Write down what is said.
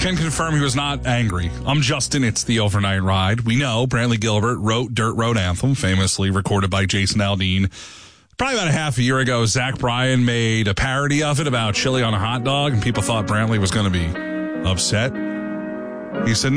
can confirm he was not angry. I'm Justin. It's the Overnight Ride. We know Brantley Gilbert wrote Dirt Road Anthem, famously recorded by Jason Aldean. Probably about a half a year ago, Zach Bryan made a parody of it about chili on a hot dog, and people thought Brantley was going to be upset. He said,